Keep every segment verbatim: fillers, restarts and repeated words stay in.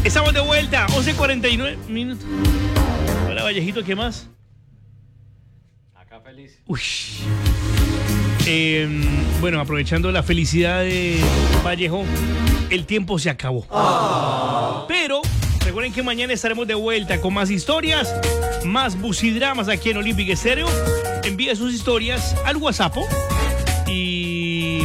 Estamos de vuelta, once cuarenta y nueve minutos. Hola, Vallejito, ¿qué más? Acá feliz. Uy. Eh, bueno, aprovechando la felicidad de Vallejo, el tiempo se acabó. Oh. Pero recuerden que mañana estaremos de vuelta con más historias, más bucidramas aquí en Olímpica Estéreo. Envía sus historias al WhatsApp y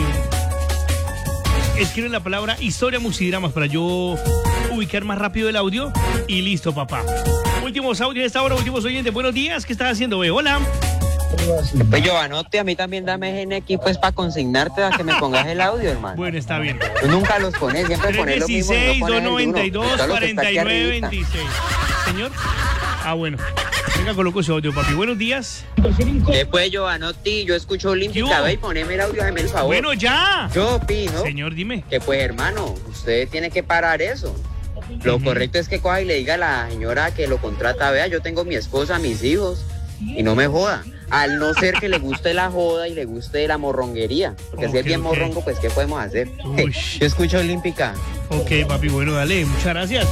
escriben la palabra historia bucidramas para yo ubicar más rápido el audio y listo, papá. Últimos audios de esta hora, últimos oyentes. Buenos días, ¿qué estás haciendo, ve? Hola. Pues Giovanotti, a mí también dame N X pues para consignarte a que me pongas el audio, hermano. Bueno, está bien. Tú nunca los pones, siempre pones lo mismo. tres no dieciséis, pones el dos de uno. noventa y dos, Todo lo que cuarenta está y aquí nueve, arribita. veintiséis. Señor. Ah, bueno. Venga, coloco ese audio, papi. Buenos días. Después, Giovanotti, yo escucho ¿Qué Olímpica, hubo? ve y poneme el audio, hazme el favor. Bueno, ya. Yo opino Señor, dime. que pues, hermano, usted tiene que parar eso. Lo Ujú. correcto es que coja y le diga a la señora que lo contrata, vea, yo tengo mi esposa, mis hijos, y no me joda. Al no ser que le guste la joda y le guste la morronguería. Porque si Ok, es bien ok. morrongo, pues, ¿qué podemos hacer? Uy. Yo escucho Olímpica. Ok, papi, bueno, dale. Muchas gracias.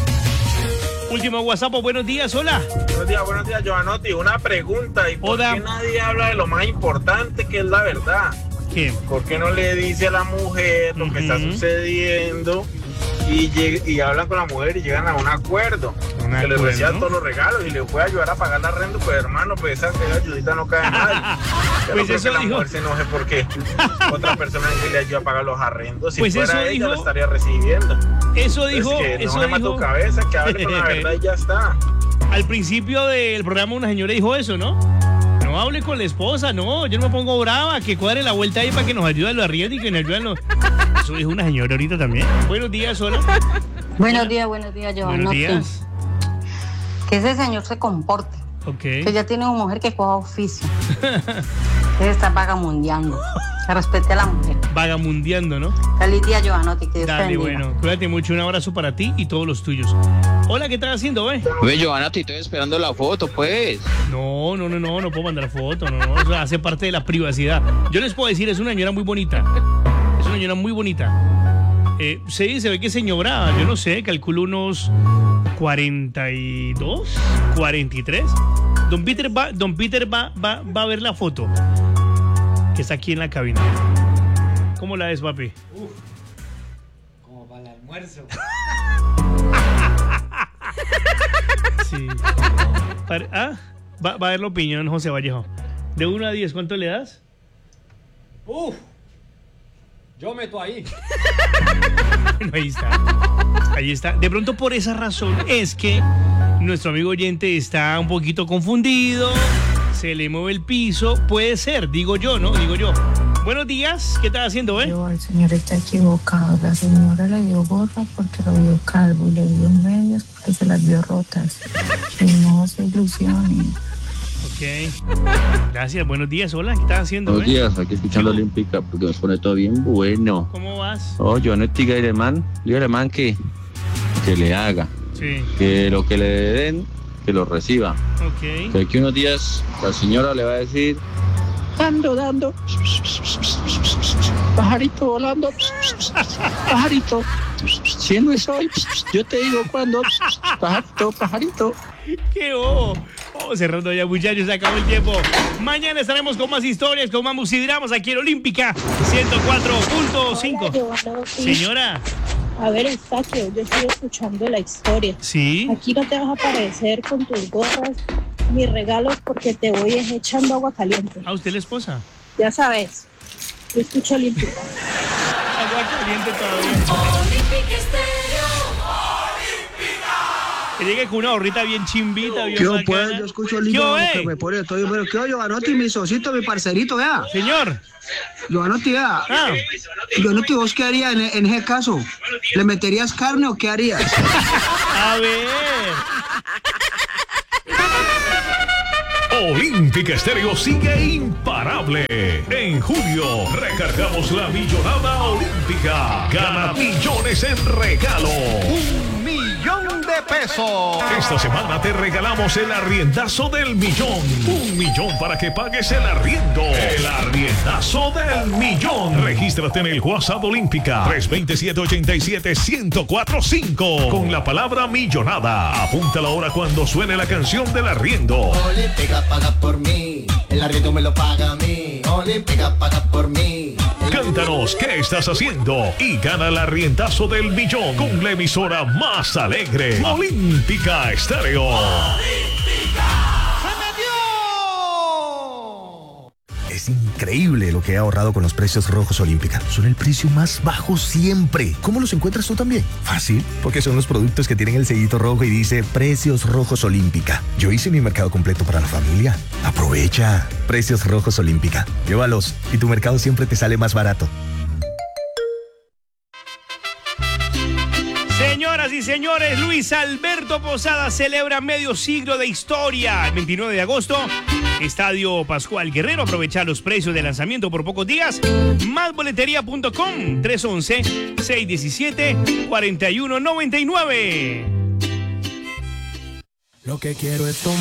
Último WhatsApp, buenos días, hola. Buenos días, buenos días, Giovanotti. Una pregunta, ¿y por Hola. qué nadie habla de lo más importante que es la verdad? ¿Qué? ¿Por qué no le dice a la mujer lo que está Ujú. sucediendo y, lleg- y hablan con la mujer y llegan a un acuerdo? Un que le acuerdo. reciban todos los regalos y le puede ayudar a pagar la renta, pues hermano, pues esa esa ayudita no cae nadie. Yo Pues no creo eso que la dijo- mujer se enoje porque otra persona que le ayuda a pagar los arrendos. Si Pues fuera eso ella, dijo- lo estaría recibiendo. Eso dijo, es que no eso se llama tu dijo. cabeza, que hable con la verdad y ya está. Al principio del programa una señora dijo eso, ¿no? No hable con la esposa, no, yo no me pongo brava, que cuadre la vuelta ahí para que nos ayude a los arriendos y que nos ayuden los... Eso dijo una señora ahorita también. Buenos días, hola. Buenos días, buenos días, Buenos Giovanotti. días. Que ese señor se comporte. Ok. Que ya tiene una mujer que coja oficio. Que se está vagamundeando. Que respete a la mujer. Vagamundeando, ¿no? Feliz día, Giovanotti. Que Dios te Dale, bendiga. bueno, cuídate mucho, un abrazo para ti y todos los tuyos. Hola, ¿qué estás haciendo, ve? Oye, Giovanotti, estoy esperando la foto, pues. No, no, no, no, no puedo mandar fotos, no, no, eso hace parte de la privacidad. Yo les puedo decir, es una señora muy bonita. Es una señora muy bonita. Eh, sí, se ve que señora, yo no sé, calculo unos cuarenta y dos, cuarenta y tres. Don Peter va, don Peter va, va, va a ver la foto que está aquí en la cabina. ¿Cómo la ves, papi? Como para el almuerzo. Sí. Pare- ah, va, va a ver la opinión, José Vallejo. De uno a diez, ¿cuánto le das? Uf. Yo meto ahí. Bueno, ahí está. Ahí está. De pronto por esa razón es que nuestro amigo oyente está un poquito confundido, se le mueve el piso. Puede ser, digo yo, ¿no? Digo yo. Buenos días, ¿qué estás haciendo, eh? El señor está equivocado. La señora le dio gorra porque lo vio calvo y le dio medias porque se las vio rotas. Que no se ilusione. Ok. Gracias, buenos días. Hola, ¿qué estás haciendo, Buenos eh? días, aquí escuchando Olímpica porque nos pone todo bien bueno. ¿Cómo vas? Oh, yo no estoy alemán, digo alemán que, que le haga, Sí, que lo que le den, que lo reciba. ok. Que aquí unos días la señora le va a decir, ando dando, pajarito volando, pajarito, si no es hoy, yo te digo cuándo, pajarito, pajarito. ¡Qué oh! Vamos cerrando ya, muchachos, se acabó el tiempo. Mañana estaremos con más historias, con más musidramas aquí en Olímpica ciento cuatro punto cinco. Hola, Giovanotti. Señora, A ver, Eustaquio, yo estoy escuchando la historia. ¿sí? Aquí no te vas a aparecer con tus gorras ni regalos porque te voy echando agua caliente. ¿A usted la esposa? Ya sabes, yo escucho Olímpica. Agua caliente todavía. Que llegue con una gorrita bien chimbita, bien ¿Qué bacana. pues? Yo escucho el ¿Qué libro eh? que me pone todo. Pero ¿qué Giovanotti, mi socito, mi parcerito, vea? Señor. Giovanotti, vea. Ah. Giovanotti, ¿vos qué harías en, en ese caso? ¿Le meterías carne o qué harías? A ver. Olímpica Estéreo sigue imparable. En julio recargamos la millonada olímpica. Gana millones en regalo. Un millón de pesos. Esta semana te regalamos el arriendazo del millón. Un millón para que pagues el arriendo. El arriendazo del millón. Regístrate en el WhatsApp Olímpica tres dos siete, ocho siete, uno cero cuatro cinco con la palabra millonada. Apunta la hora cuando suene la canción del arriendo. Olímpica paga por mí, el arriendo me lo paga a mí. Olímpica paga por mí. Cántanos qué estás haciendo y gana el arriendazo del millón con la emisora más alegre, Olímpica Estéreo. Es increíble lo que he ahorrado con los precios rojos Olímpica. Son el precio más bajo siempre. ¿Cómo los encuentras tú también? Fácil, porque son los productos que tienen el sellito rojo y dice Precios Rojos Olímpica. Yo hice mi mercado completo para la familia. Aprovecha. Precios Rojos Olímpica. Llévalos y tu mercado siempre te sale más barato. Señoras y señores, Luis Alberto Posada celebra medio siglo de historia. El veintinueve de agosto, Estadio Pascual Guerrero. Aprovecha los precios de lanzamiento por pocos días. más boletería punto com, tres once, seis diecisiete, cuarenta y uno noventa y nueve. Lo que quiero es tomar.